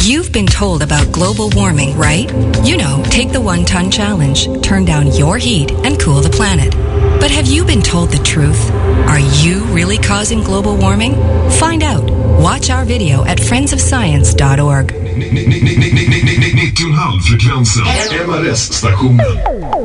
You've been told about global warming, right? You know, take the 1 ton challenge, turn down your heat, and cool the planet. But have you been told the truth? Are you really causing global warming? Find out. Watch our video at friendsofscience.org. 90,5 frekvensen. MRS-stationen.